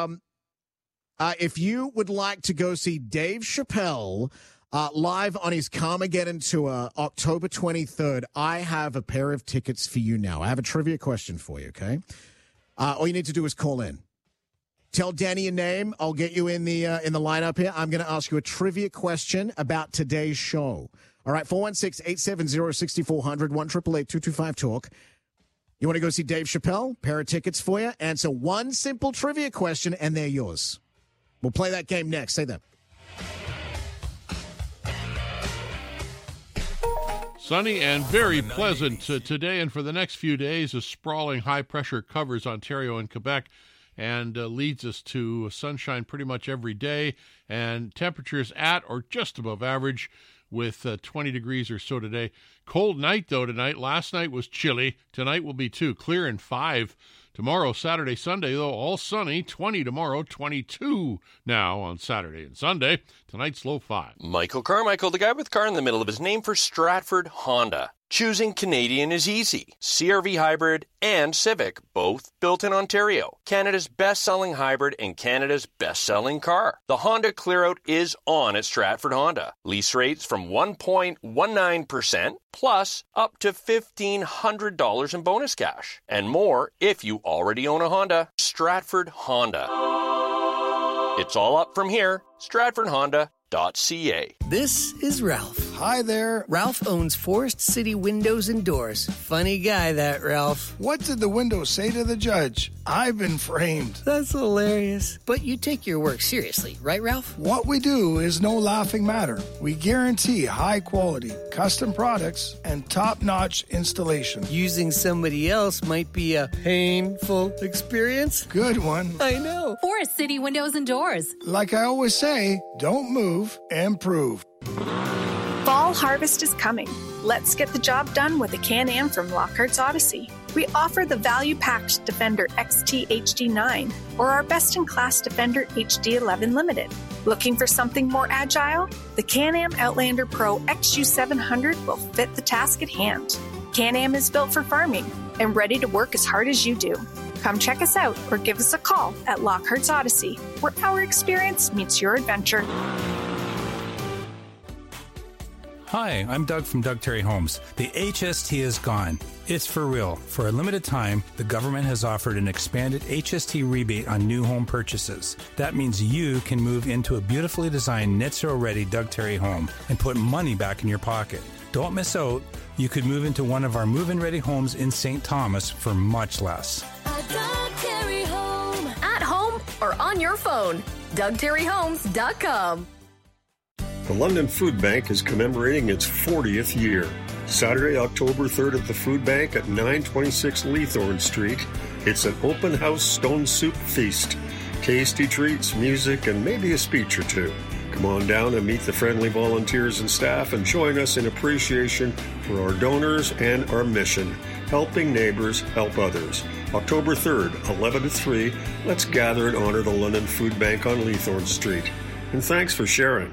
if you would like to go see Dave Chappelle live on his Carmageddon tour, October 23rd, I have a pair of tickets for you now. I have a trivia question for you, okay? All you need to do is call in. Tell Danny your name. I'll get you in the lineup here. I'm going to ask you a trivia question about today's show. All right, 416-870-6400, 1-888-225-TALK. You want to go see Dave Chappelle? Pair of tickets for you. Answer one simple trivia question, and they're yours. We'll play that game next. Say that. Sunny and very pleasant today and for the next few days. A sprawling high pressure covers Ontario and Quebec and leads us to sunshine pretty much every day, and temperatures at or just above average with 20 degrees or so today. Cold night, though, tonight. Last night was chilly. Tonight will be 2. Clear and 5. Tomorrow, Saturday, Sunday, though, all sunny. 20 tomorrow, 22 now on Saturday and Sunday. Tonight's low 5. Michael Carmichael, the guy with car in the middle of his name, for Stratford Honda. Choosing Canadian is easy. CR-V Hybrid and Civic, both built in Ontario. Canada's best-selling hybrid and Canada's best-selling car. The Honda Clearout is on at Stratford Honda. Lease rates from 1.19% plus up to $1,500 in bonus cash. And more if you already own a Honda. Stratford Honda. It's all up from here. StratfordHonda.ca. This is Ralph. Hi there. Ralph owns Forest City Windows and Doors. Funny guy, that Ralph. What did the window say to the judge? I've been framed. That's hilarious. But you take your work seriously, right, Ralph? What we do is no laughing matter. We guarantee high quality, custom products, and top-notch installation. Using somebody else might be a painful experience. Good one. I know. Forest City Windows and Doors. Like I always say, don't move, improve. Fall harvest is coming. Let's get the job done with a Can-Am from Lockhart's Odyssey. We offer the value-packed Defender XT HD9 or our best-in-class Defender HD11 Limited. Looking for something more agile? The Can-Am Outlander Pro XU700 will fit the task at hand. Can-Am is built for farming and ready to work as hard as you do. Come check us out or give us a call at Lockhart's Odyssey, where our experience meets your adventure. Hi, I'm Doug from Doug Terry Homes. The HST is gone. It's for real. For a limited time, the government has offered an expanded HST rebate on new home purchases. That means you can move into a beautifully designed net zero ready Doug Terry home and put money back in your pocket. Don't miss out. You could move into one of our move-in ready homes in St. Thomas for much less. A Doug Terry home. At home or on your phone. DougTerryHomes.com. The London Food Bank is commemorating its 40th year. Saturday, October 3rd at the Food Bank at 926 Leathorn Street. It's an open house stone soup feast. Tasty treats, music, and maybe a speech or two. Come on down and meet the friendly volunteers and staff and join us in appreciation for our donors and our mission, helping neighbors help others. October 3rd, 11 to 3, let's gather and honor the London Food Bank on Leathorn Street. And thanks for sharing.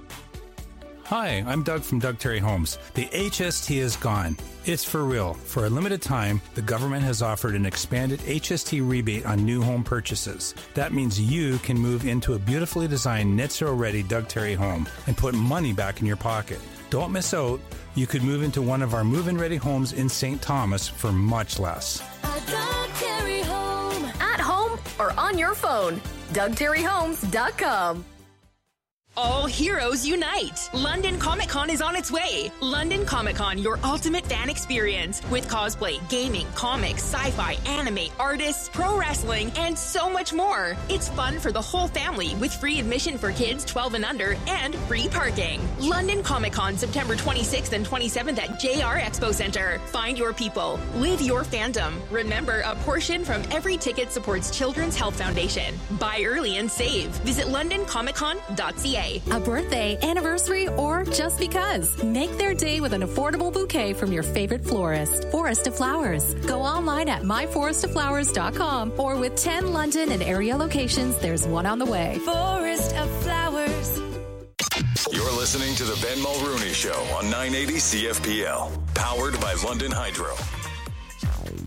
Hi, I'm Doug from Doug Terry Homes. The HST is gone. It's for real. For a limited time, the government has offered an expanded HST rebate on new home purchases. That means you can move into a beautifully designed net zero ready Doug Terry home and put money back in your pocket. Don't miss out. You could move into one of our move-in ready homes in St. Thomas for much less. A Doug Terry home. At home or on your phone. DougTerryHomes.com. All heroes unite! London Comic Con is on its way. London Comic Con, your ultimate fan experience with cosplay, gaming, comics, sci-fi, anime, artists, pro wrestling, and so much more. It's fun for the whole family with free admission for kids 12 and under and free parking. London Comic Con, September 26th and 27th at JR Expo Center. Find your people. Live your fandom. Remember, a portion from every ticket supports Children's Health Foundation. Buy early and save. Visit londoncomiccon.ca. A birthday, anniversary, or just because. Make their day with an affordable bouquet from your favorite florist. Forest of Flowers. Go online at myforestofflowers.com or with 10 London and area locations, there's one on the way. Forest of Flowers. You're listening to the Ben Mulrooney Show on 980 CFPL. Powered by London Hydro.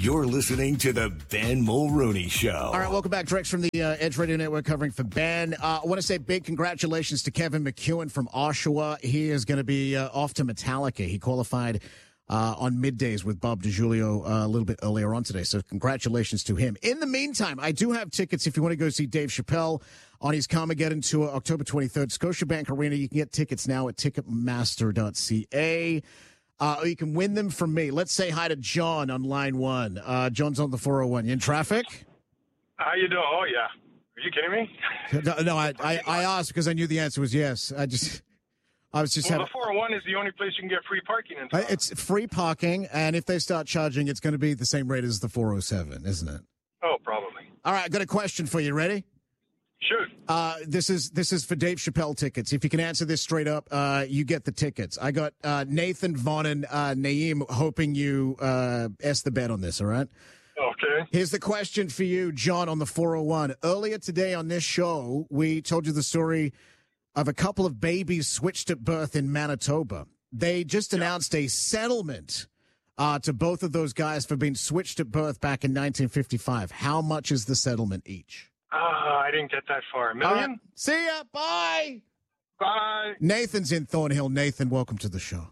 You're listening to the Ben Mulrooney Show. All right, welcome back. Direct from the Edge Radio Network covering for Ben. I want to say big congratulations to Kevin McEwen from Oshawa. He is going to be off to Metallica. He qualified on middays with Bob DiGiulio a little bit earlier on today. So congratulations to him. In the meantime, I do have tickets if you want to go see Dave Chappelle on his Carmageddon tour, October 23rd, Scotiabank Arena. You can get tickets now at Ticketmaster.ca. Or you can win them from me. Let's say hi to John on line 1. John's on the 401. You in traffic? How you doing? Oh, yeah. Are you kidding me? No, I asked because I knew the answer was yes. I was just having... the 401 is the only place you can get free parking in town. It's free parking, and if they start charging, it's going to be the same rate as the 407, isn't it? Oh, probably. All right, I got a question for you. Ready? Sure. This is for Dave Chappelle tickets. If you can answer this straight up, you get the tickets. I got Nathan, Vaughn, and Naeem hoping you S the bet on this, all right? Okay. Here's the question for you, John, on the 401. Earlier today on this show, we told you the story of a couple of babies switched at birth in Manitoba. They just announced a settlement to both of those guys for being switched at birth back in 1955. How much is the settlement each? I didn't get that far. $1 million? See ya. Bye. Bye. Nathan's in Thornhill. Nathan, welcome to the show.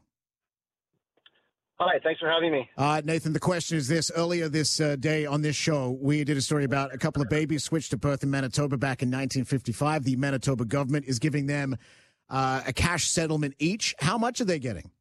Hi, thanks for having me. Nathan, the question is this. Earlier this day on this show, we did a story about a couple of babies switched to birth in Manitoba back in 1955. The Manitoba government is giving them a cash settlement each. How much are they getting?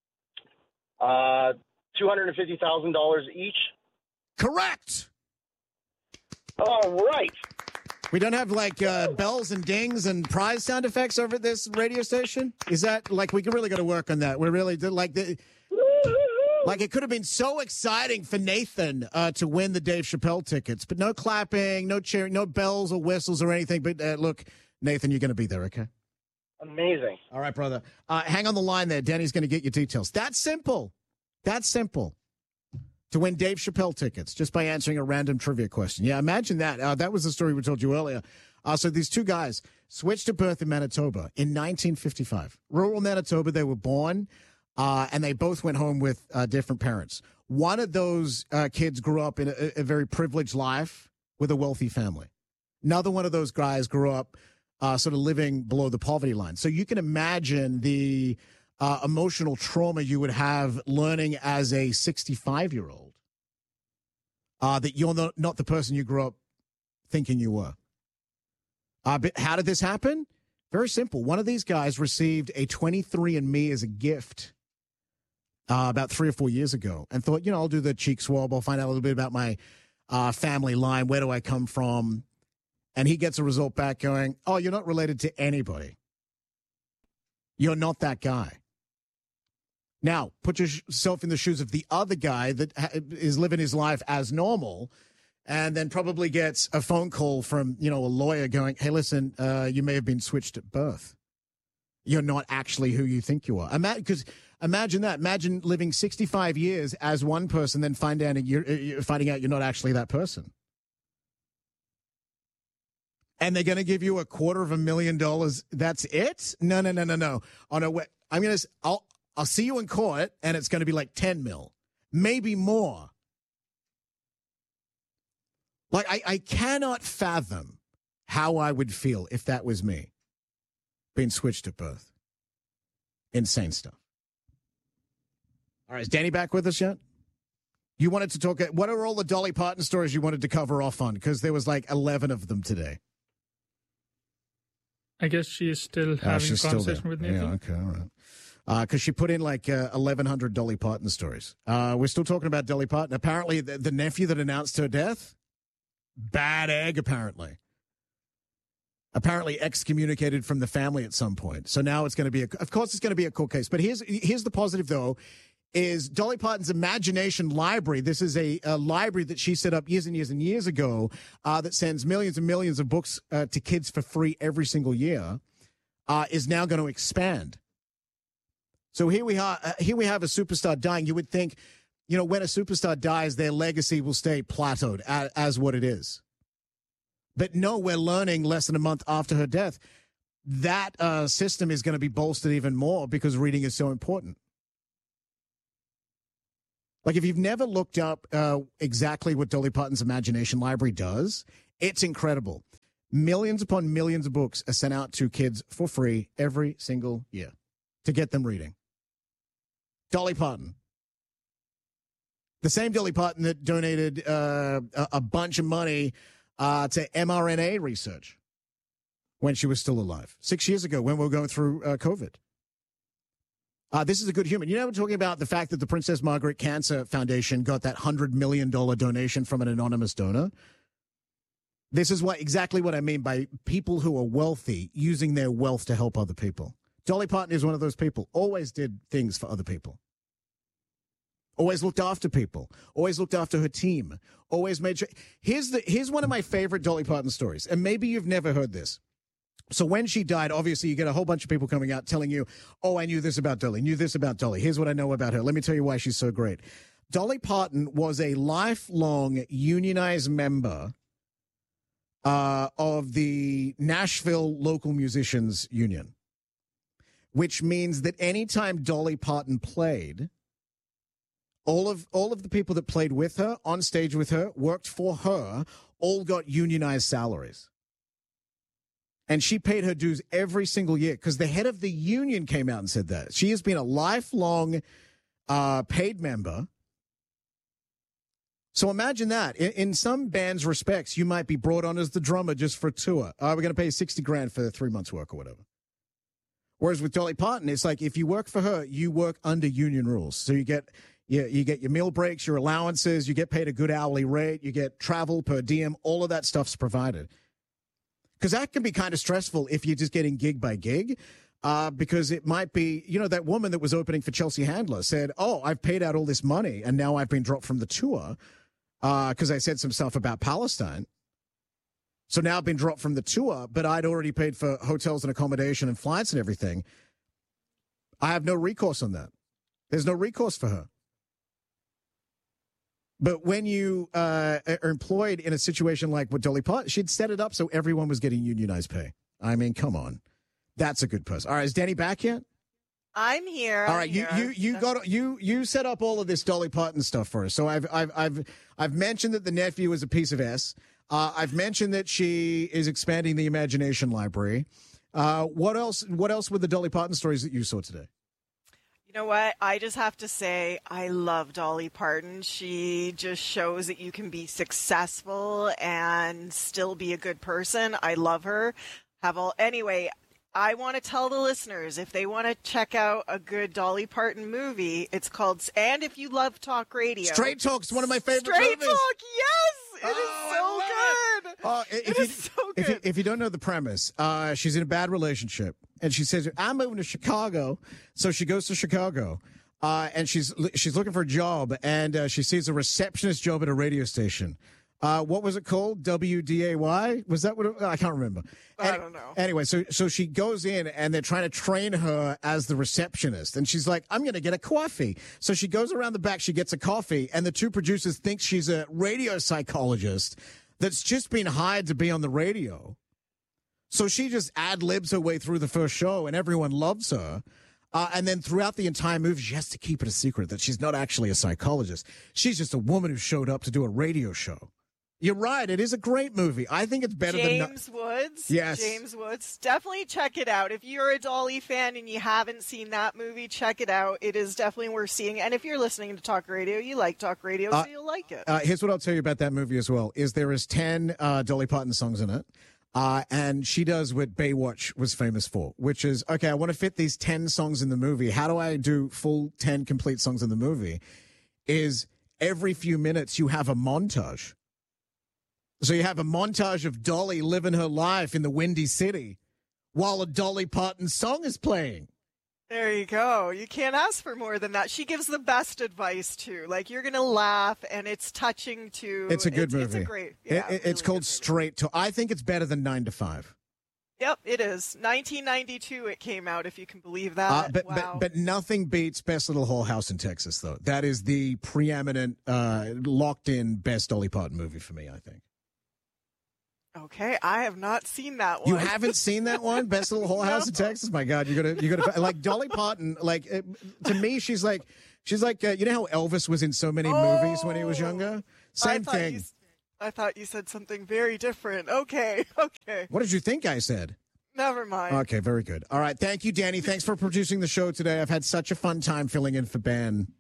$250,000 each. Correct. All right. We don't have like bells and dings and prize sound effects over at this radio station? Is that like we really got to work on that? We really did like it could have been so exciting for Nathan to win the Dave Chappelle tickets, but no clapping, no cheering, no bells or whistles or anything. But look, Nathan, you're going to be there, okay? Amazing. All right, brother. Hang on the line there. Danny's going to get your details. That's simple. That's simple. To win Dave Chappelle tickets just by answering a random trivia question. Yeah, imagine that. That was the story we told you earlier. So these two guys switched to birth in Manitoba in 1955. Rural Manitoba, they were born, and they both went home with different parents. One of those kids grew up in a very privileged life with a wealthy family. Another one of those guys grew up sort of living below the poverty line. So you can imagine the emotional trauma you would have learning as a 65-year-old that you're not the person you grew up thinking you were. But how did this happen? Very simple. One of these guys received a 23andMe as a gift about 3 or 4 years ago and thought, I'll do the cheek swab. I'll find out a little bit about my family line. Where do I come from? And he gets a result back going, oh, you're not related to anybody. You're not that guy. Now, put yourself in the shoes of the other guy that is living his life as normal and then probably gets a phone call from, a lawyer going, hey, listen, you may have been switched at birth. You're not actually who you think you are. Because imagine that. Imagine living 65 years as one person, then finding out you're not actually that person. And they're going to give you $250,000. That's it? No. Oh, no, wait. I'll see you in court, and it's going to be like 10 mil, maybe more. Like, I cannot fathom how I would feel if that was me being switched at birth. Insane stuff. All right, is Danny back with us yet? You wanted to talk, what are all the Dolly Parton stories you wanted to cover off on? Because there was like 11 of them today. I guess she is still having a conversation with Nathan. Yeah, okay, all right. Because she put in like 1,100 Dolly Parton stories. We're still talking about Dolly Parton. Apparently, the nephew that announced her death, bad egg, apparently. Apparently excommunicated from the family at some point. So now it's going to be, of course, it's going to be a court case. But here's the positive, though, is Dolly Parton's Imagination Library. This is a library that she set up years and years and years ago that sends millions and millions of books to kids for free every single year, is now going to expand. So here we have a superstar dying. You would think, when a superstar dies, their legacy will stay plateaued as what it is. But no, we're learning less than a month after her death, that system is going to be bolstered even more because reading is so important. Like, if you've never looked up exactly what Dolly Parton's Imagination Library does, it's incredible. Millions upon millions of books are sent out to kids for free every single year to get them reading. Dolly Parton. The same Dolly Parton that donated a bunch of money to mRNA research when she was still alive 6 years ago when we were going through COVID. This is a good human. You know, we're talking about the fact that the Princess Margaret Cancer Foundation got that $100 million donation from an anonymous donor. This is exactly what I mean by people who are wealthy using their wealth to help other people. Dolly Parton is one of those people. Always did things for other people. Always looked after people. Always looked after her team. Always made sure. Here's one of my favorite Dolly Parton stories, and maybe you've never heard this. So when she died, obviously you get a whole bunch of people coming out telling you, oh, I knew this about Dolly, knew this about Dolly. Here's what I know about her. Let me tell you why she's so great. Dolly Parton was a lifelong unionized member of the Nashville Local Musicians Union, which means that anytime Dolly Parton played, all of the people that played with her, on stage with her, worked for her, all got unionized salaries. And she paid her dues every single year because the head of the union came out and said that. She has been a lifelong paid member. So imagine that. In some bands' respects, you might be brought on as the drummer just for a tour. We're going to pay you $60,000 for 3 months' work or whatever. Whereas with Dolly Parton, it's like if you work for her, you work under union rules. So you get your meal breaks, your allowances, you get paid a good hourly rate, you get travel per diem, all of that stuff's provided. Because that can be kind of stressful if you're just getting gig by gig, because it might be, that woman that was opening for Chelsea Handler said, oh, I've paid out all this money and now I've been dropped from the tour because I said some stuff about Palestine. So now I've been dropped from the tour, but I'd already paid for hotels and accommodation and flights and everything. I have no recourse on that. There's no recourse for her. But when you are employed in a situation like with Dolly Parton, she'd set it up so everyone was getting unionized pay. I mean, come on. That's a good person. All right, is Danny back yet? I'm here. All right, you set up all of this Dolly Parton stuff for us. So I've mentioned that the nephew is a piece of S. I've mentioned that she is expanding the Imagination Library. What else were the Dolly Parton stories that you saw today? You know what? I just have to say I love Dolly Parton. She just shows that you can be successful and still be a good person. I love her. Anyway, I want to tell the listeners, if they want to check out a good Dolly Parton movie, it's called, and if you love talk radio. Straight Talk's one of my favorite Straight movies. Talk, yes! It is so good. If you don't know the premise, she's in a bad relationship, and she says, I'm moving to Chicago. So she goes to Chicago, and she's looking for a job, and she sees a receptionist job at a radio station. What was it called? WDAY? Was that what I can't remember. I don't know. Anyway, so she goes in and they're trying to train her as the receptionist. And she's like, I'm going to get a coffee. So she goes around the back, she gets a coffee, and the two producers think she's a radio psychologist that's just been hired to be on the radio. So she just ad-libs her way through the first show and everyone loves her. And then throughout the entire movie, she has to keep it a secret that she's not actually a psychologist. She's just a woman who showed up to do a radio show. You're right. It is a great movie. I think it's better than James Woods. Yes. James Woods. Definitely check it out. If you're a Dolly fan and you haven't seen that movie, check it out. It is definitely worth seeing. And if you're listening to talk radio, you like talk radio, so you'll like it. Here's what I'll tell you about that movie as well, is there is 10 Dolly Parton songs in it. And she does what Baywatch was famous for, which is, okay, I want to fit these 10 songs in the movie. How do I do full 10 complete songs in the movie? Is every few minutes you have a montage. So you have a montage of Dolly living her life in the Windy City while a Dolly Parton song is playing. There you go. You can't ask for more than that. She gives the best advice, too. Like, you're going to laugh, and it's touching, too. It's a good movie. It's a great, yeah, it's really called Straight Talk. I think it's better than 9 to 5. Yep, it is. 1992 it came out, if you can believe that. But nothing beats Best Little Whole House in Texas, though. That is the preeminent, locked-in best Dolly Parton movie for me, I think. Okay, I have not seen that one. You haven't seen that one, Best Little Whole House in Texas? My God, you gotta like Dolly Parton. Like to me, she's She's like, you know how Elvis was in so many movies when he was younger? Same thing. I thought you said something very different. Okay. What did you think I said? Never mind. Okay, very good. All right, thank you, Danny. Thanks for producing the show today. I've had such a fun time filling in for Ben.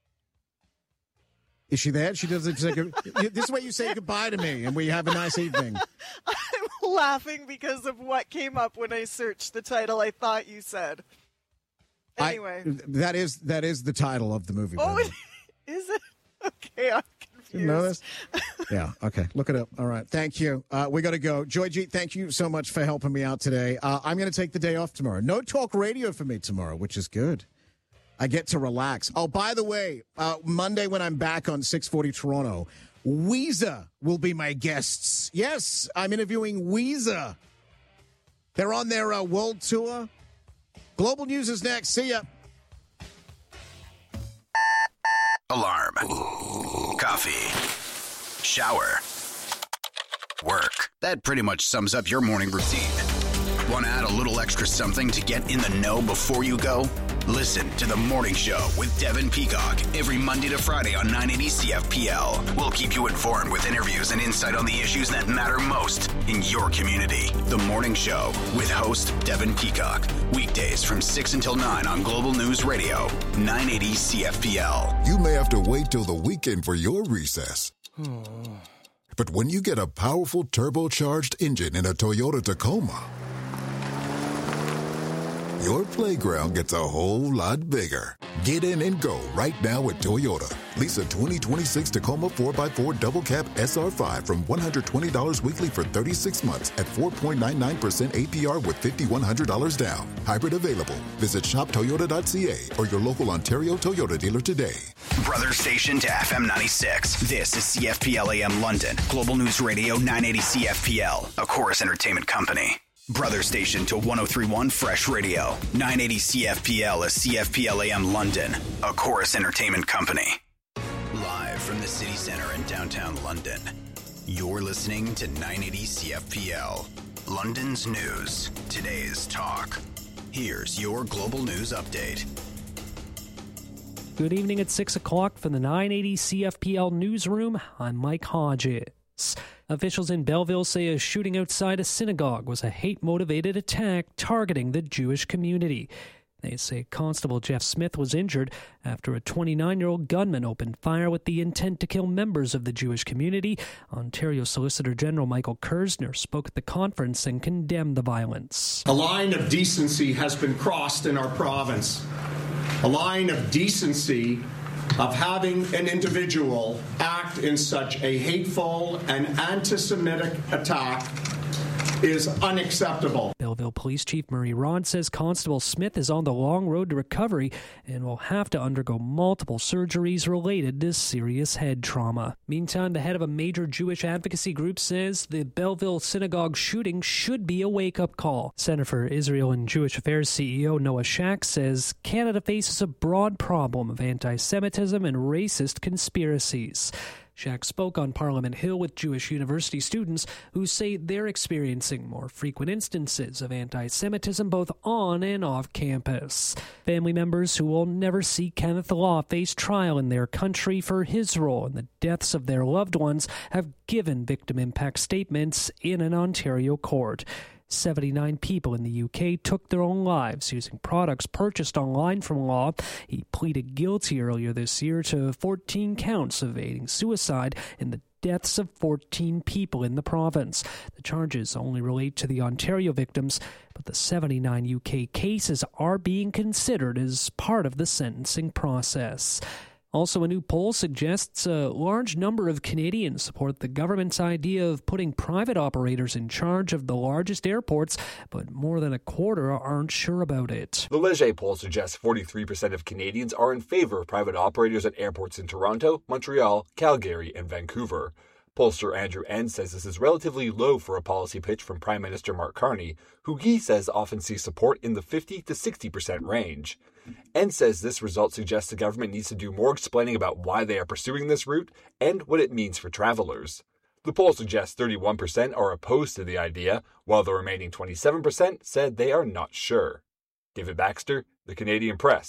Is she there? She doesn't say this is where you say goodbye to me, and we have a nice evening. I'm laughing because of what came up when I searched the title I thought you said. Anyway. That is the title of the movie. Oh, is it? Okay, I'm confused. You know this? Yeah, okay. Look it up. All right. Thank you. We got to go. Joy G, thank you so much for helping me out today. I'm going to take the day off tomorrow. No talk radio for me tomorrow, which is good. I get to relax. Oh, by the way, Monday when I'm back on 640 Toronto, Weezer will be my guests. Yes, I'm interviewing Weezer. They're on their world tour. Global News is next. See ya. Alarm. Coffee. Shower. Work. That pretty much sums up your morning routine. Want to add a little extra something to get in the know before you go? Listen to The Morning Show with Devin Peacock every Monday to Friday on 980 CFPL. We'll keep you informed with interviews and insight on the issues that matter most in your community. The Morning Show with host Devin Peacock. Weekdays from 6 until 9 on Global News Radio, 980 CFPL. You may have to wait till the weekend for your recess. But when you get a powerful turbocharged engine in a Toyota Tacoma, your playground gets a whole lot bigger. Get in and go right now at Toyota. Lease a 2026 Tacoma 4x4 Double Cab SR5 from $120 weekly for 36 months at 4.99% APR with $5,100 down. Hybrid available. Visit shoptoyota.ca or your local Ontario Toyota dealer today. Brother station to FM 96. This is CFPL AM London. Global News Radio 980 CFPL, a Chorus Entertainment company. Brother station to 1031 Fresh Radio. 980 CFPL is CFPL AM London, a Chorus Entertainment company. Live from the city center in downtown London, you're listening to 980 CFPL. London's news, today's talk. Here's your global news update. Good evening at 6 o'clock from the 980 CFPL newsroom. I'm Mike Hodges. Officials in Belleville say a shooting outside a synagogue was a hate-motivated attack targeting the Jewish community. They say Constable Jeff Smith was injured after a 29-year-old gunman opened fire with the intent to kill members of the Jewish community. Ontario Solicitor General Michael Kersner spoke at the conference and condemned the violence. A line of decency has been crossed in our province. A line of decency of having an individual act in such a hateful and anti-Semitic attack is unacceptable. Belleville Police Chief Murray Rod says Constable Smith is on the long road to recovery and will have to undergo multiple surgeries related to serious head trauma. Meantime, the head of a major Jewish advocacy group says the Belleville synagogue shooting should be a wake-up call. Center for Israel and Jewish Affairs CEO Noah Shack says Canada faces a broad problem of anti-Semitism and racist conspiracies. Shack spoke on Parliament Hill with Jewish university students who say they're experiencing more frequent instances of anti-Semitism both on and off campus. Family members who will never see Kenneth Law face trial in their country for his role in the deaths of their loved ones have given victim impact statements in an Ontario court. 79 people in the UK took their own lives using products purchased online from Law. He pleaded guilty earlier this year to 14 counts of aiding suicide in the deaths of 14 people in the province. The charges only relate to the Ontario victims, but the 79 UK cases are being considered as part of the sentencing process. Also, a new poll suggests a large number of Canadians support the government's idea of putting private operators in charge of the largest airports, but more than a quarter aren't sure about it. The Leger poll suggests 43% of Canadians are in favor of private operators at airports in Toronto, Montreal, Calgary, and Vancouver. Pollster Andrew N. says this is relatively low for a policy pitch from Prime Minister Mark Carney, who he says often sees support in the 50 to 60% range. N says this result suggests the government needs to do more explaining about why they are pursuing this route and what it means for travelers. The poll suggests 31% are opposed to the idea, while the remaining 27% said they are not sure. David Baxter, The Canadian Press,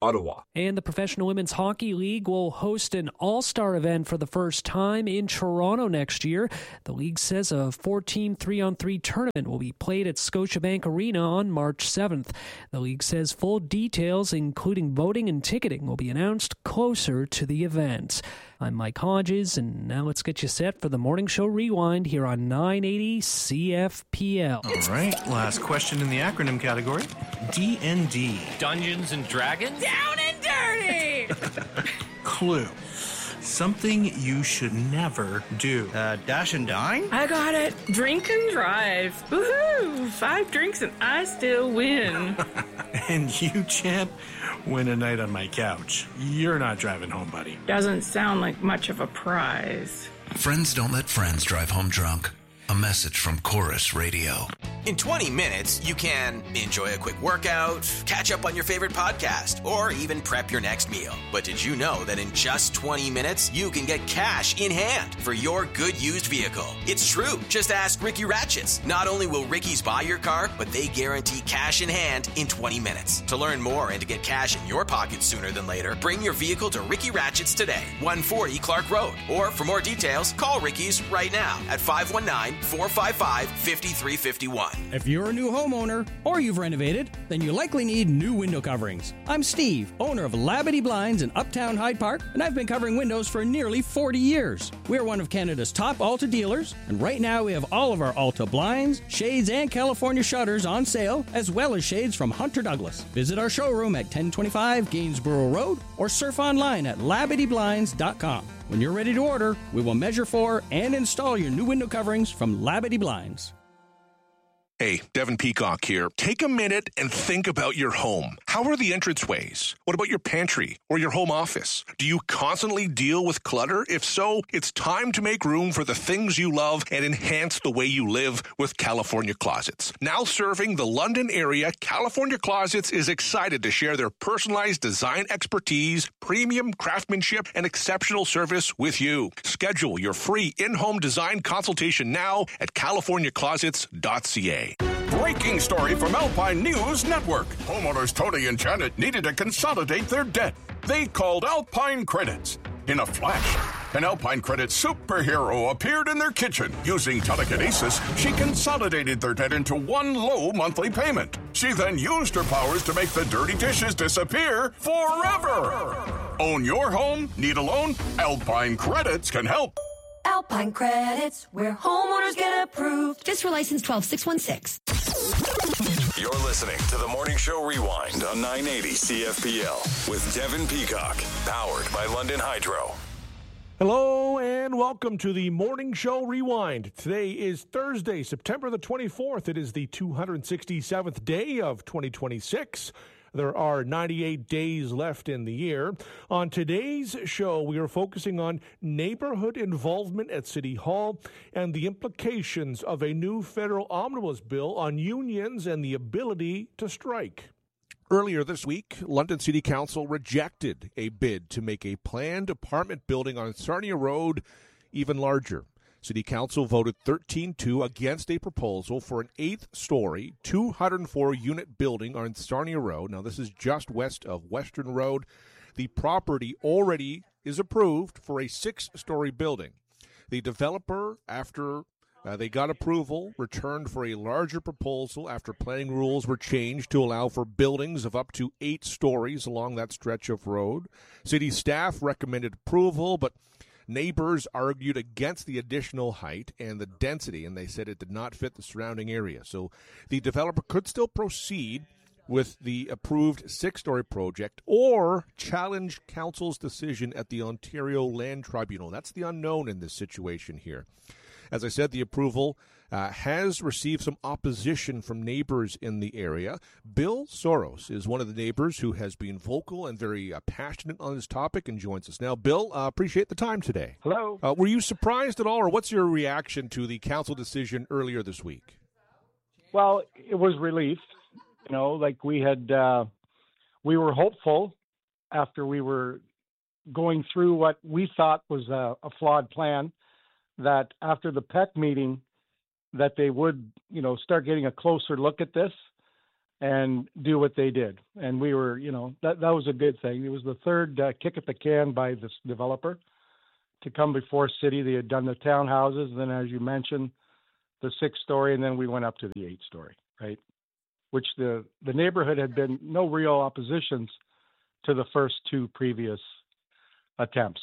Ottawa. And the Professional Women's Hockey League will host an all-star event for the first time in Toronto next year. The league says a 4-team 3-on-3 tournament will be played at Scotiabank Arena on March 7th. The league says full details, including voting and ticketing, will be announced closer to the event. I'm Mike Hodges, and now let's get you set for the Morning Show Rewind here on 980 CFPL. All right, last question in the acronym category. D&D. Dungeons and Dragons? Down and dirty! Clue. Something you should never do. Dash and dine? I got it. Drink and drive. Woohoo! 5 drinks and I still win. And you, champ, win a night on my couch. You're not driving home, buddy. Doesn't sound like much of a prize. Friends don't let friends drive home drunk. A message from Chorus Radio. In 20 minutes, you can enjoy a quick workout, catch up on your favorite podcast, or even prep your next meal. But did you know that in just 20 minutes, you can get cash in hand for your good used vehicle? It's true. Just ask Ricky Ratchets. Not only will Ricky's buy your car, but they guarantee cash in hand in 20 minutes. To learn more and to get cash in your pocket sooner than later, bring your vehicle to Ricky Ratchets today, 140 Clark Road. Or for more details, call Ricky's right now at 519-455-5351. If you're a new homeowner or you've renovated, then you likely need new window coverings. I'm Steve, owner of Labadee Blinds in Uptown Hyde Park, and I've been covering windows for nearly 40 years. We're one of Canada's top Alta dealers, and right now we have all of our Alta blinds, shades, and California shutters on sale, as well as shades from Hunter Douglas. Visit our showroom at 1025 Gainsborough Road or surf online at LabadeeBlinds.com. When you're ready to order, we will measure for and install your new window coverings from Labadee Blinds. Hey, Devin Peacock here. Take a minute and think about your home. How are the entranceways? What about your pantry or your home office? Do you constantly deal with clutter? If so, it's time to make room for the things you love and enhance the way you live with California Closets. Now serving the London area, California Closets is excited to share their personalized design expertise, premium craftsmanship, and exceptional service with you. Schedule your free in-home design consultation now at californiaclosets.ca. Breaking story from Alpine News Network. Homeowners Tony and Janet needed to consolidate their debt. They called Alpine Credits. In a flash, an Alpine Credit superhero appeared in their kitchen. Using telekinesis, she consolidated their debt into one low monthly payment. She then used her powers to make the dirty dishes disappear forever. Own your home? Need a loan? Alpine Credits can help. Alpine Credits, where homeowners get approved. Just for license 12616. You're listening to the Morning Show Rewind on 980 CFPL with Devin Peacock, powered by London Hydro. Hello and welcome to the Morning Show Rewind. Today is Thursday, September the 24th. It is the 267th day of 2026. There are 98 days left in the year. On today's show, we are focusing on neighborhood involvement at City Hall and the implications of a new federal omnibus bill on unions and the ability to strike. Earlier this week, London City Council rejected a bid to make a planned apartment building on Sarnia Road even larger. City Council voted 13-2 against a proposal for an 8th-story, 204-unit building on Sarnia Road. Now, this is just west of Western Road. The property already is approved for a 6-story building. The developer, after they got approval, returned for a larger proposal after planning rules were changed to allow for buildings of up to 8 stories along that stretch of road. City staff recommended approval, but neighbors argued against the additional height and the density, and they said it did not fit the surrounding area. So the developer could still proceed with the approved 6-story project or challenge council's decision at the Ontario Land Tribunal. That's the unknown in this situation here. As I said, the approval has received some opposition from neighbors in the area. Bill Soros is one of the neighbors who has been vocal and very passionate on this topic and joins us now. Bill, appreciate the time today. Hello. Were you surprised at all, or what's your reaction to the council decision earlier this week? Well, it was relief. You know, like we were hopeful after we were going through what we thought was a flawed plan, that after the PEC meeting, that they would, start getting a closer look at this. and do what they did. And we were, that was a good thing. It was the third kick at the can by this developer to come before city. They had done the townhouses, then as you mentioned, the 6-story, and then we went up to the 8-story, right? Which the neighborhood had been no real oppositions to the first 2 previous attempts.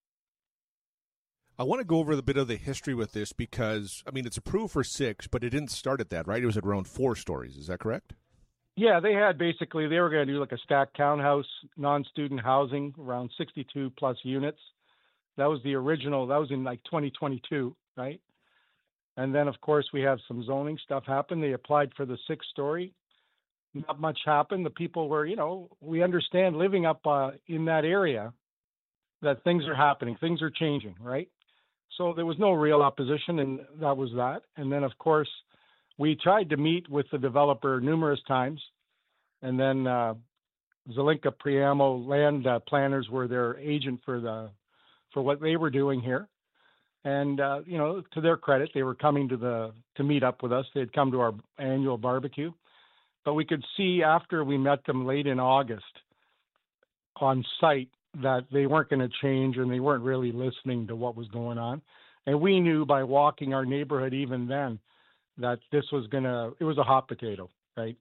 I want to go over a bit of the history with this because, it's approved for 6, but it didn't start at that, right? It was at around 4 stories. Is that correct? Yeah, they were going to do like a stacked townhouse, non-student housing, around 62 plus units. That was the original. That was in like 2022, right? And then, of course, we have some zoning stuff happen. They applied for the 6-story. Not much happened. The people were, we understand living up in that area that things are happening. Things are changing, right? So there was no real opposition, and that was that. And then, of course, we tried to meet with the developer numerous times. And then Zelenka Priamo land planners were their agent for what they were doing here. And, to their credit, they were coming to meet up with us. They had come to our annual barbecue. But we could see after we met them late in August on site that they weren't going to change and they weren't really listening to what was going on. And we knew by walking our neighborhood even then that it was a hot potato, right?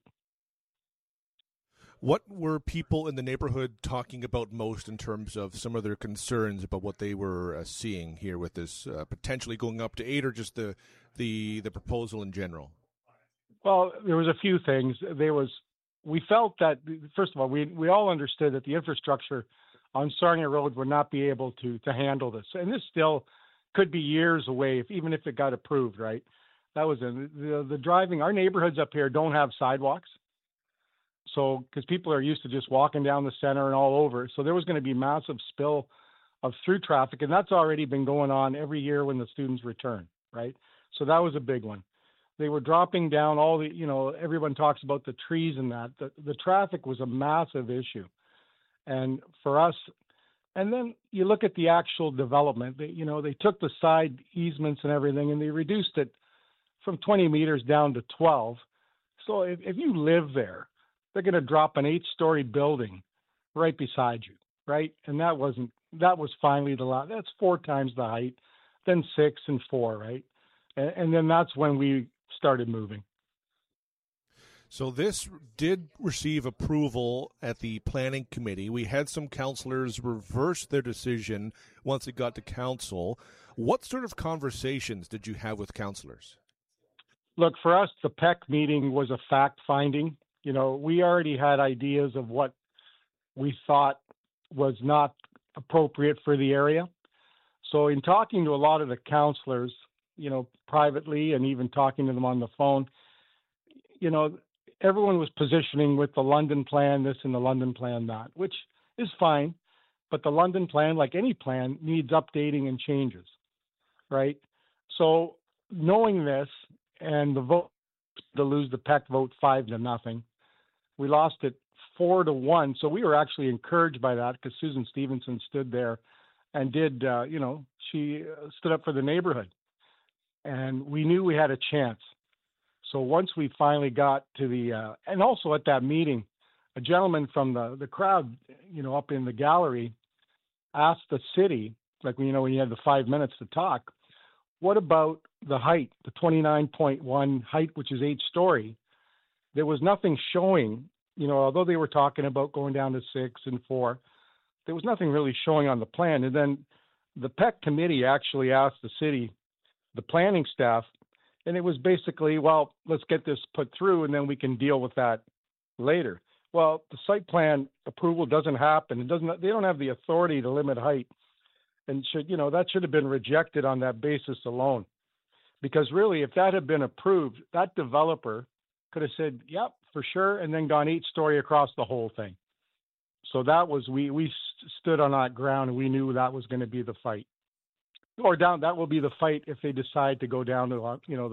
What were people in the neighborhood talking about most in terms of some of their concerns about what they were seeing here with this potentially going up to 8, or just the proposal in general? Well, there was a few things. We felt that, first of all, we all understood that the infrastructure on Sarnia Road would not be able to handle this. And this still could be years away, even if it got approved, right? That was the driving. Our neighborhoods up here don't have sidewalks. So, because people are used to just walking down the center and all over. So there was going to be massive spill of through traffic. And that's already been going on every year when the students return, right? So that was a big one. They were dropping down all the, everyone talks about the trees and that. The traffic was a massive issue. And for us, and then you look at the actual development, they took the side easements and everything and they reduced it from 20 meters down to 12. So if you live there, they're going to drop an 8-story building right beside you, right? And that was finally that's 4 times the height, then 6 and 4, right? And then that's when we started moving. So this did receive approval at the planning committee. We had some councillors reverse their decision once it got to council. What sort of conversations did you have with councillors? Look, for us, the PEC meeting was a fact-finding. We already had ideas of what we thought was not appropriate for the area. So in talking to a lot of the councillors, privately and even talking to them on the phone, everyone was positioning with the London plan this and the London plan that, which is fine. But the London plan, like any plan, needs updating and changes, right? So knowing this and the vote to lose the PEC vote 5-0, we lost it 4-1. So we were actually encouraged by that because Susan Stevenson stood there and did, she stood up for the neighborhood. And we knew we had a chance. So once we finally got to and also at that meeting, a gentleman from the crowd, up in the gallery, asked the city, like, when you had the 5 minutes to talk, what about the height, the 29.1 height, which is 8-story? There was nothing showing, although they were talking about going down to 6 and 4, there was nothing really showing on the plan. And then the PEC committee actually asked the city, the planning staff, and it was basically, well, let's get this put through and then we can deal with that later. Well, the site plan approval doesn't happen. They don't have the authority to limit height, and that should have been rejected on that basis alone. Because really, if that had been approved, that developer could have said, yep, for sure, and then gone 8-story across the whole thing. So that was, we stood on that ground and we knew that was going to be the fight. That will be the fight if they decide to go down to,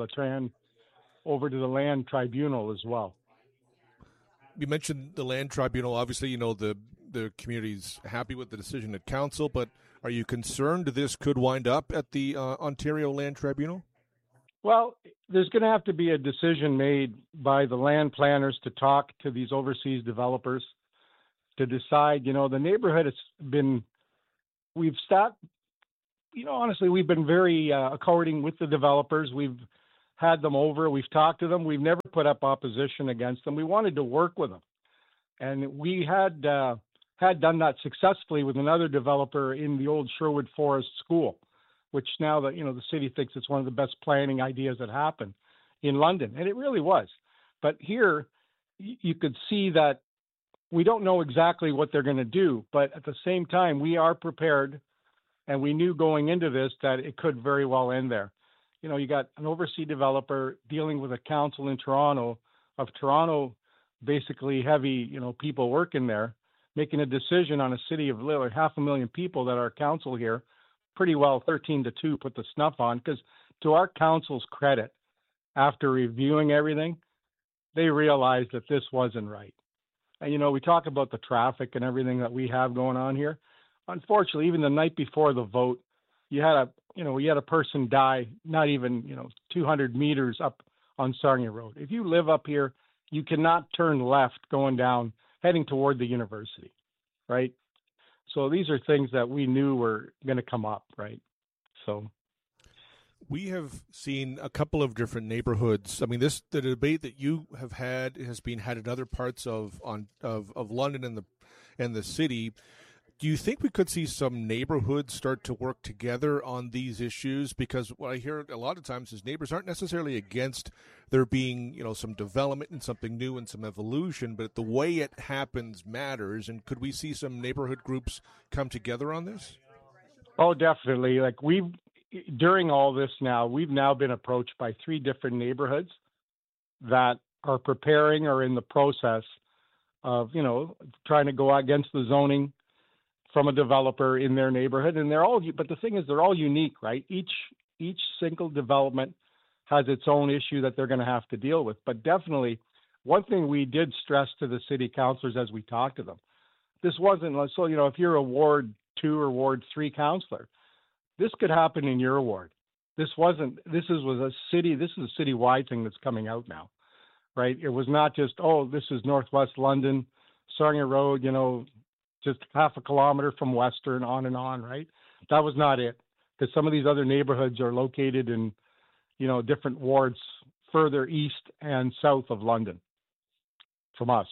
over to the land tribunal as well. You mentioned the land tribunal. Obviously, the community's happy with the decision at council, but are you concerned this could wind up at the Ontario Land Tribunal? Well, there's going to have to be a decision made by the land planners to talk to these overseas developers to decide, the neighborhood has been, honestly, we've been very according with the developers. We've had them over. We've talked to them. We've never put up opposition against them. We wanted to work with them. And we had done that successfully with another developer in the old Sherwood Forest School, which now the city thinks it's one of the best planning ideas that happened in London. And it really was. But here you could see that we don't know exactly what they're going to do. But at the same time, we are prepared. And we knew going into this that it could very well end there. You got an overseas developer dealing with a council in Toronto of Toronto, basically heavy, people working there, making a decision on a city of literally 500,000 people that our council here pretty well 13-2 put the snuff on. Because to our council's credit, after reviewing everything, they realized that this wasn't right. And, we talk about the traffic and everything that we have going on here. Unfortunately, even the night before the vote, you had a person die not even 200 meters up on Sarnia Road. If you live up here, you cannot turn left going down heading toward the university, right? So these are things that we knew were going to come up, right? So we have seen a couple of different neighborhoods. I mean, the debate that you have had has been had in other parts of London and the city. Do you think we could see some neighborhoods start to work together on these issues? Because what I hear a lot of times is neighbors aren't necessarily against there being, some development and something new and some evolution, but the way it happens matters. And could we see some neighborhood groups come together on this? Oh, definitely. Like during all this now, we've now been approached by 3 different neighborhoods that are preparing or in the process of, trying to go against the zoning from a developer in their neighborhood. And but the thing is, they're all unique, right? Each single development has its own issue that they're going to have to deal with. But definitely, one thing we did stress to the city councilors as we talked to them, this wasn't, so, if you're a Ward 2 or Ward 3 councilor, this could happen in your ward. This is a citywide thing that's coming out now, right? It was not just, this is Northwest London, Sarnia Road, just half a kilometer from Western, on and on, right? That was not it. Because some of these other neighborhoods are located in, different wards further east and south of London from us.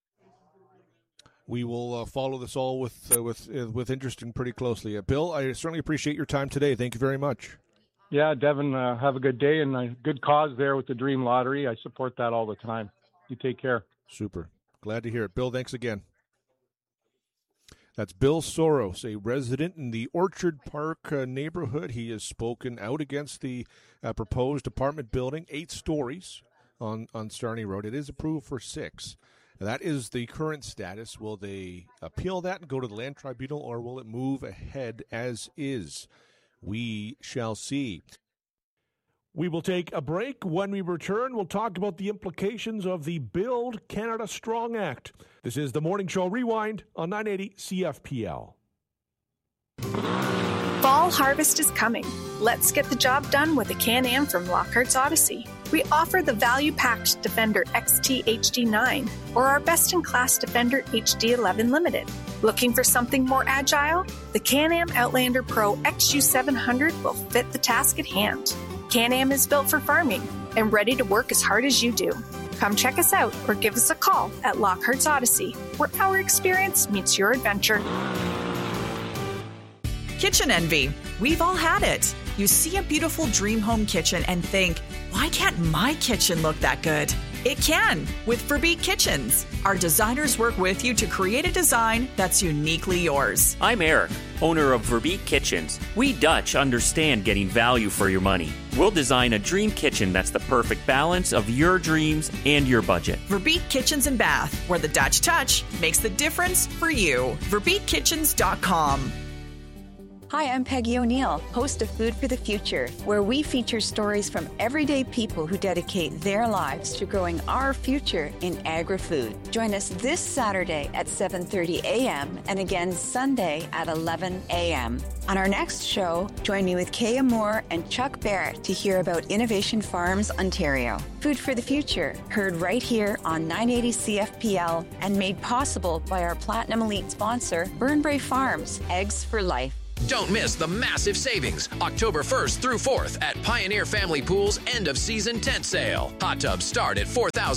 We will follow this all with interest and pretty closely. Bill, I certainly appreciate your time today. Thank you very much. Yeah, Devin, have a good day and a good cause there with the Dream Lottery. I support that all the time. You take care. Super. Glad to hear it. Bill, thanks again. That's Bill Soros, a resident in the Orchard Park neighborhood. He has spoken out against the proposed apartment building, 8 stories on Sarnia Road. It is approved for 6. That is the current status. Will they appeal that and go to the Land Tribunal, or will it move ahead as is? We shall see. We will take a break. When we return, we'll talk about the implications of the Build Canada Strong Act. This is the Morning Show Rewind on 980 CFPL. Fall harvest is coming. Let's get the job done with a Can-Am from Lockhart's Odyssey. We offer the value-packed Defender XT HD9 or our best-in-class Defender HD11 Limited. Looking for something more agile? The Can-Am Outlander Pro XU700 will fit the task at hand. Can-Am is built for farming and ready to work as hard as you do. Come check us out or give us a call at Lockhart's Odyssey, where our experience meets your adventure. Kitchen envy. We've all had it. You see a beautiful dream home kitchen and think, why can't my kitchen look that good? It can with Verbeek Kitchens. Our designers work with you to create a design that's uniquely yours. I'm Eric, owner of Verbeek Kitchens. We Dutch understand getting value for your money. We'll design a dream kitchen that's the perfect balance of your dreams and your budget. Verbeek Kitchens and Bath, where the Dutch touch makes the difference for you. VerbeekKitchens.com. Hi, I'm Peggy O'Neill, host of Food for the Future, where we feature stories from everyday people who dedicate their lives to growing our future in agri-food. Join us this Saturday at 7:30 a.m. and again Sunday at 11 a.m. On our next show, join me with Kaya Moore and Chuck Barrett to hear about Innovation Farms Ontario. Food for the Future, heard right here on 980 CFPL and made possible by our Platinum Elite sponsor, Burnbrae Farms, Eggs for Life. Don't miss the massive savings October 1st through 4th at Pioneer Family Pool's end-of-season tent sale. Hot tubs start at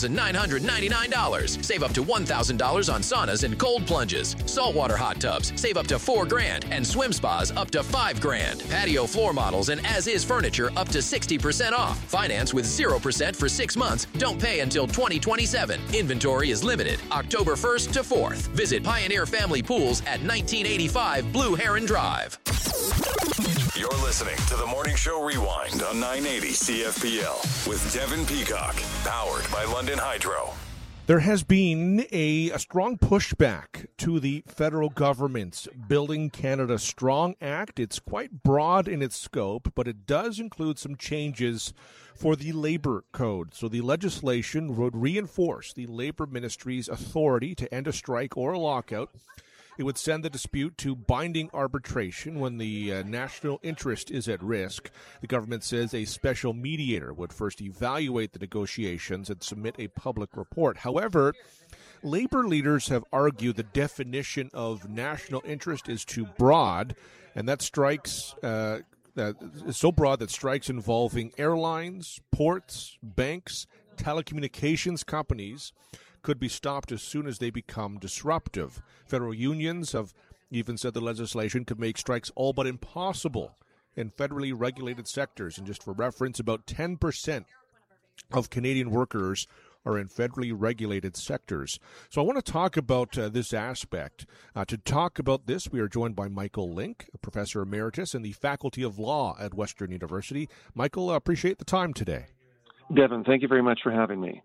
$4,999. Save up to $1,000 on saunas and cold plunges. Saltwater hot tubs save up to $4,000 and swim spas up to $5,000. Patio floor models and as-is furniture up to 60% off. Finance with 0% for 6 months. Don't pay until 2027. Inventory is limited. October 1st to 4th. Visit Pioneer Family Pools at 1985 Blue Heron Drive. You're listening to the Morning Show Rewind on 980 CFPL with Devin Peacock, powered by London Hydro. There has been a strong pushback to the federal government's Building Canada Strong Act. It's quite broad in its scope, but it does include some changes for the labor code. So the legislation would reinforce the Labor Ministry's authority to end a strike or a lockout. It would send the dispute to binding arbitration when the national interest is at risk. The government says a special mediator would first evaluate the negotiations and submit a public report. However, labor leaders have argued the definition of national interest is too broad, and that strikes that is so broad that strikes involving airlines, ports, banks, telecommunications companies could be stopped as soon as they become disruptive. Federal unions have even said the legislation could make strikes all but impossible in federally regulated sectors. And just for reference, about 10% of Canadian workers are in federally regulated sectors. So I want to talk about this aspect. To talk about this, we are joined by Michael Link, a professor emeritus in the Faculty of Law at Western University. Michael, appreciate the time today. Devin, thank you very much for having me.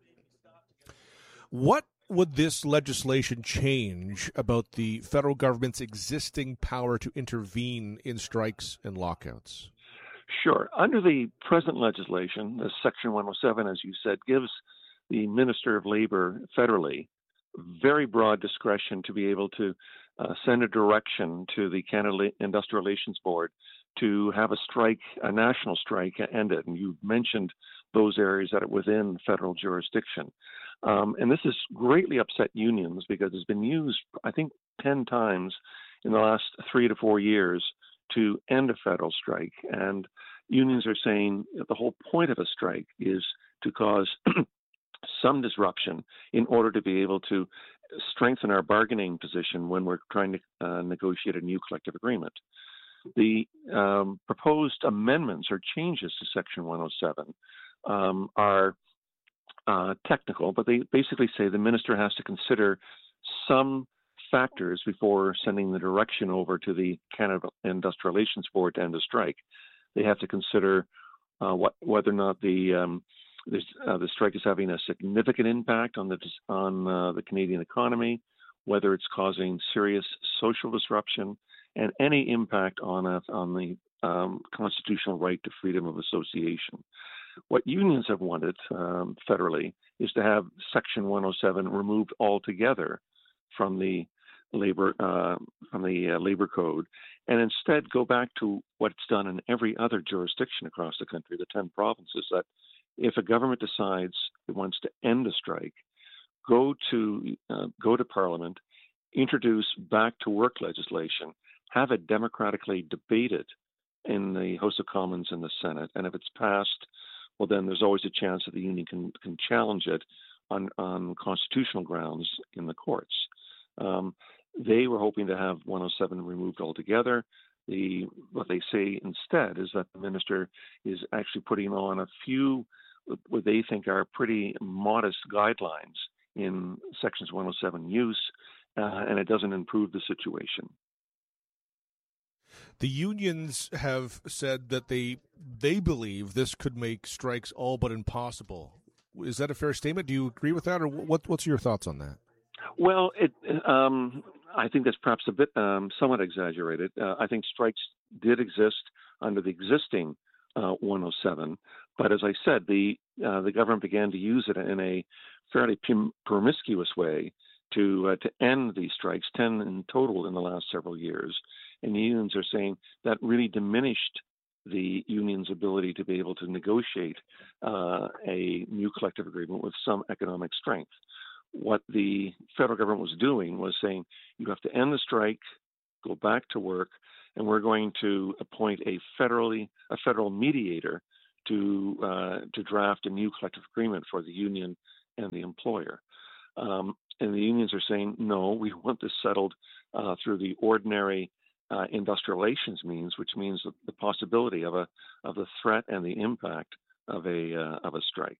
What would this legislation change about the federal government's existing power to intervene in strikes and lockouts? Sure. Under the present legislation, the Section 107, as you said, gives the Minister of Labor federally very broad discretion to be able to send a direction to the Canada Industrial Relations Board to have a strike, a national strike, ended. And you mentioned those areas that are within federal jurisdiction. And this has greatly upset unions because it's been used, I think, 10 times in the last 3 to 4 years to end a federal strike. And unions are saying that the whole point of a strike is to cause some disruption in order to be able to strengthen our bargaining position when we're trying to negotiate a new collective agreement. The proposed amendments or changes to Section 107 are technical, but they basically say the minister has to consider some factors before sending the direction over to the Canada Industrial Relations Board to end a strike. They have to consider whether or not the strike is having a significant impact on the Canadian economy, whether it's causing serious social disruption, and any impact on the constitutional right to freedom of association. What unions have wanted federally is to have Section 107 removed altogether from the labor code, and instead go back to what's done in every other jurisdiction across the country, the 10 provinces. That if a government decides it wants to end a strike, go to Parliament, introduce back to work legislation, have it democratically debated in the House of Commons and the Senate, and if it's passed, well, then there's always a chance that the union can challenge it on constitutional grounds in the courts. They were hoping to have 107 removed altogether. What they say instead is that the minister is actually putting on a few what they think are pretty modest guidelines in Sections 107 use, and it doesn't improve the situation. The unions have said that they believe this could make strikes all but impossible. Is that a fair statement? Do you agree with that, or what's your thoughts on that? Well, I think that's perhaps a bit somewhat exaggerated. I think strikes did exist under the existing 107, but as I said, the government began to use it in a fairly promiscuous way to end these strikes, 10 in total in the last several years. And unions are saying that really diminished the union's ability to be able to negotiate a new collective agreement with some economic strength. What the federal government was doing was saying, you have to end the strike, go back to work, and we're going to appoint a federal mediator to draft a new collective agreement for the union and the employer. And the unions are saying, no, we want this settled through the ordinary industrial relations means, which means the possibility of the threat and the impact of a strike.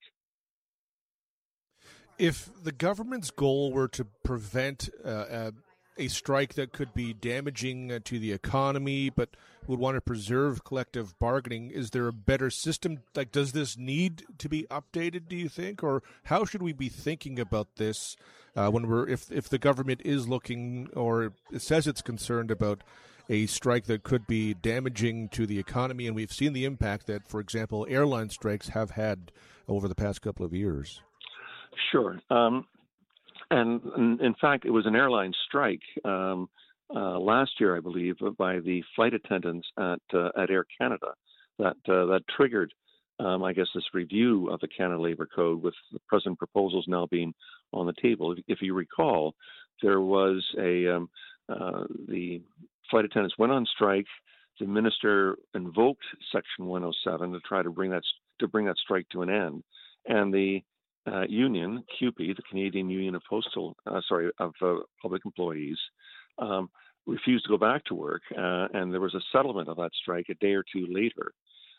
If the government's goal were to prevent a strike that could be damaging to the economy, but would want to preserve collective bargaining, is there a better system? Like, does this need to be updated, do you think? Or how should we be thinking about this if the government is looking, or it says it's concerned about a strike that could be damaging to the economy? And we've seen the impact that, for example, airline strikes have had over the past couple of years. Sure. And in fact, it was an airline strike last year, I believe, by the flight attendants at Air Canada that triggered, I guess, this review of the Canada Labour Code, with the present proposals now being on the table. If you recall, there was the flight attendants went on strike. The minister invoked Section 107 to try to bring that strike to an end, and the union, CUPE, the Canadian Union of Public Employees, refused to go back to work, and there was a settlement of that strike a day or two later.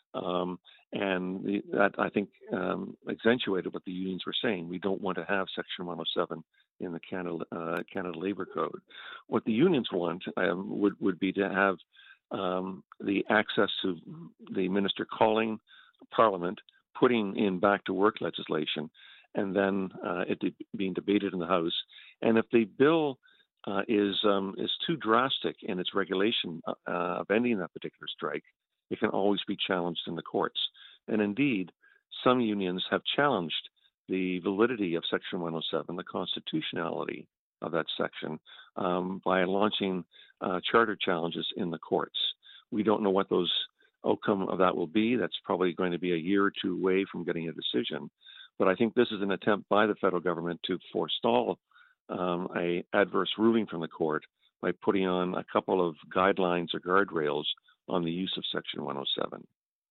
That, I think, accentuated what the unions were saying. We don't want to have Section 107 in the Canada Labour Code. What the unions want would be to have the access to the minister calling Parliament, putting in back to work legislation, and then it being debated in the House. And if the bill is too drastic in its regulation of ending that particular strike, it can always be challenged in the courts. And indeed, some unions have challenged the validity of Section 107, the constitutionality of that section, by launching charter challenges in the courts. We don't know what those outcome of that will be. That's probably going to be a year or two away from getting a decision. But I think this is an attempt by the federal government to forestall a adverse ruling from the court by putting on a couple of guidelines or guardrails on the use of Section 107.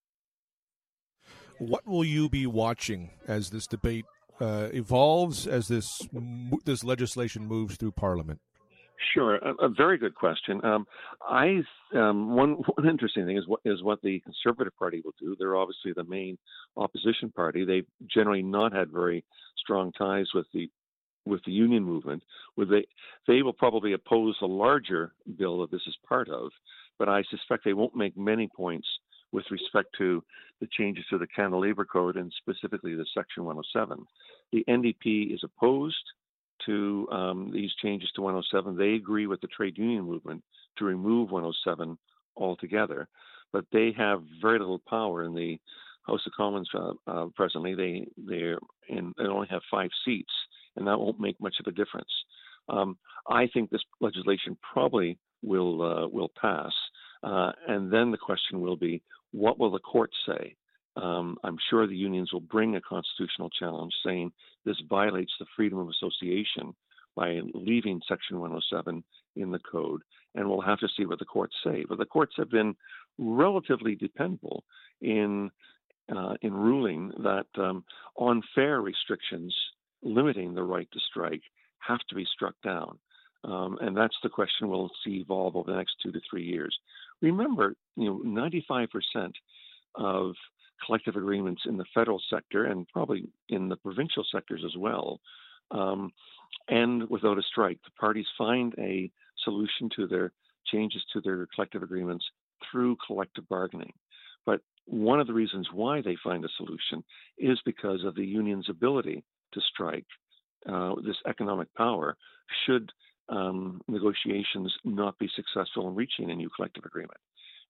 What will you be watching as this debate evolves, as this legislation moves through Parliament? Sure, a very good question. One interesting thing is what the Conservative Party will do. They're obviously the main opposition party. They've generally not had very strong ties with the union movement. They will probably oppose the larger bill that this is part of, but I suspect they won't make many points with respect to the changes to the Canada Labour Code, and specifically the Section 107. The NDP is opposed to these changes to 107. They agree with the trade union movement to remove 107 altogether, but they have very little power in the House of Commons presently. They only have 5 seats, and that won't make much of a difference. I think this legislation probably will pass, and then the question will be, what will the courts say? I'm sure the unions will bring a constitutional challenge saying this violates the freedom of association by leaving Section 107 in the code, and we'll have to see what the courts say. But the courts have been relatively dependable in ruling that unfair restrictions limiting the right to strike have to be struck down. And that's the question we'll see evolve over the next 2 to 3 years. Remember, 95% of collective agreements in the federal sector, and probably in the provincial sectors as well, end without a strike. The parties find a solution to their changes to their collective agreements through collective bargaining. But one of the reasons why they find a solution is because of the union's ability to strike, this economic power, should negotiations not be successful in reaching a new collective agreement.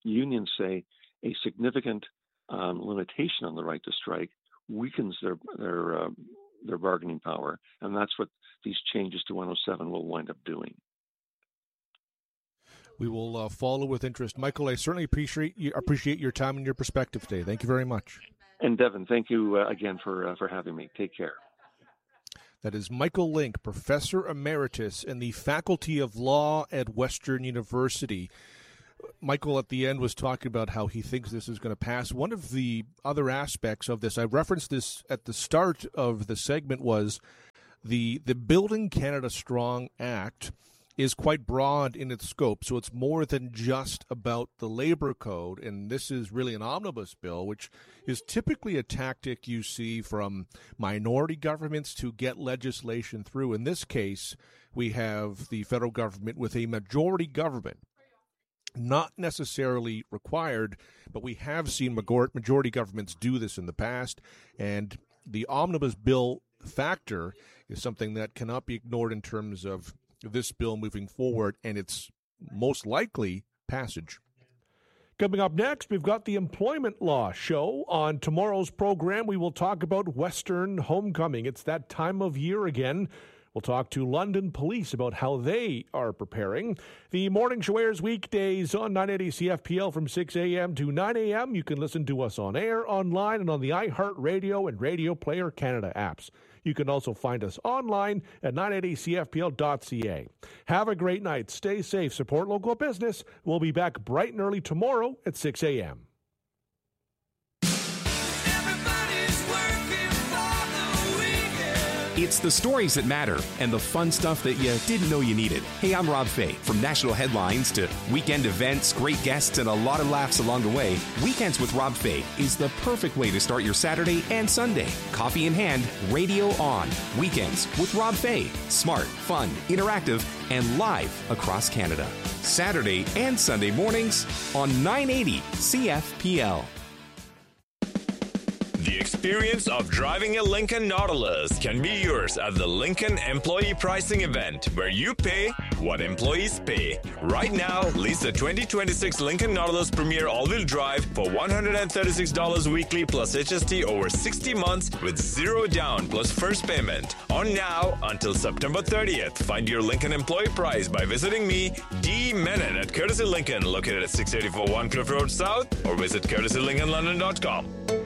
unions say a significant limitation on the right to strike weakens their bargaining power, and that's what these changes to 107 will wind up doing. We will follow with interest. Michael, I certainly appreciate your time and your perspective today. Thank you very much. And Devin, thank you again for having me. Take care. That is Michael Link, Professor Emeritus in the Faculty of Law at Western University. Michael at the end was talking about how he thinks this is going to pass. One of the other aspects of this, I referenced this at the start of the segment, was the Building Canada Strong Act is quite broad in its scope. So it's more than just about the labor code. And this is really an omnibus bill, which is typically a tactic you see from minority governments to get legislation through. In this case, we have the federal government with a majority government. Not necessarily required, but we have seen majority governments do this in the past. And the omnibus bill factor is something that cannot be ignored in terms of this bill moving forward and its most likely passage. Coming up next, we've got the Employment Law Show. On tomorrow's program, we will talk about Western homecoming. It's that time of year again. We'll talk to London Police about how they are preparing. The morning show airs weekdays on 980 CFPL from 6 a.m. to 9 a.m. You can listen to us on air, online, and on the iHeartRadio and Radio Player Canada apps. You can also find us online at 980CFPL.ca. Have a great night. Stay safe. Support local business. We'll be back bright and early tomorrow at 6 a.m. It's the stories that matter and the fun stuff that you didn't know you needed. Hey, I'm Rob Fay. From national headlines to weekend events, great guests, and a lot of laughs along the way, Weekends with Rob Fay is the perfect way to start your Saturday and Sunday. Coffee in hand, radio on. Weekends with Rob Fay. Smart, fun, interactive, and live across Canada. Saturday and Sunday mornings on 980 CFPL. The experience of driving a Lincoln Nautilus can be yours at the Lincoln Employee Pricing Event, where you pay what employees pay. Right now, lease the 2026 Lincoln Nautilus Premier All-Wheel Drive for $136 weekly plus HST over 60 months with zero down plus first payment. On now until September 30th. Find your Lincoln employee price by visiting me, D. Menon at Courtesy Lincoln, located at 684 One Cliff Road South, or visit courtesylincolnlondon.com.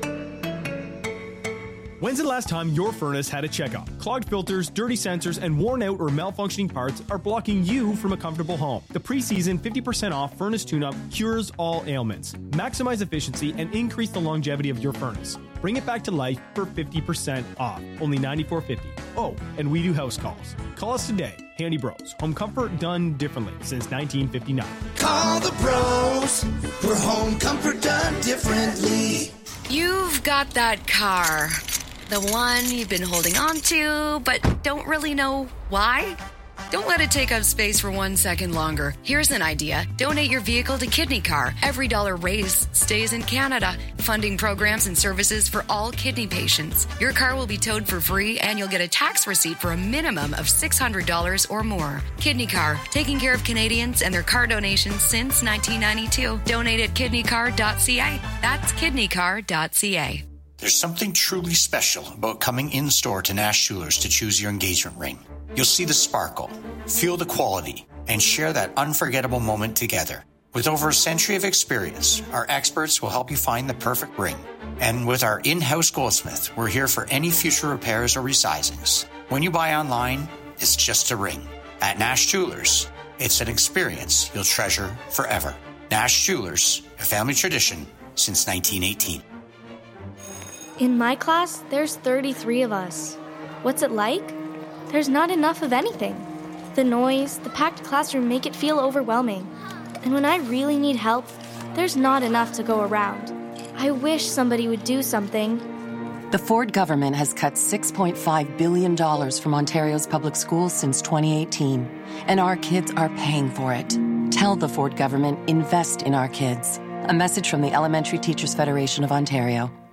When's the last time your furnace had a checkup? Clogged filters, dirty sensors, and worn out or malfunctioning parts are blocking you from a comfortable home. The preseason 50% off furnace tune-up cures all ailments. Maximize efficiency and increase the longevity of your furnace. Bring it back to life for 50% off. Only $94.50. Oh, and we do house calls. Call us today. Handy Bros. Home comfort done differently since 1959. Call the pros for home comfort done differently. You've got that car. The one you've been holding on to, but don't really know why? Don't let it take up space for 1 second longer. Here's an idea. Donate your vehicle to Kidney Car. Every dollar raised stays in Canada, funding programs and services for all kidney patients. Your car will be towed for free, and you'll get a tax receipt for a minimum of $600 or more. Kidney Car, taking care of Canadians and their car donations since 1992. Donate at kidneycar.ca. That's kidneycar.ca. There's something truly special about coming in-store to Nash Jewelers to choose your engagement ring. You'll see the sparkle, feel the quality, and share that unforgettable moment together. With over a century of experience, our experts will help you find the perfect ring. And with our in-house goldsmith, we're here for any future repairs or resizings. When you buy online, it's just a ring. At Nash Jewelers, it's an experience you'll treasure forever. Nash Jewelers, a family tradition since 1918. In my class, there's 33 of us. What's it like? There's not enough of anything. The noise, the packed classroom make it feel overwhelming. And when I really need help, there's not enough to go around. I wish somebody would do something. The Ford government has cut $6.5 billion from Ontario's public schools since 2018, and our kids are paying for it. Tell the Ford government, invest in our kids. A message from the Elementary Teachers Federation of Ontario.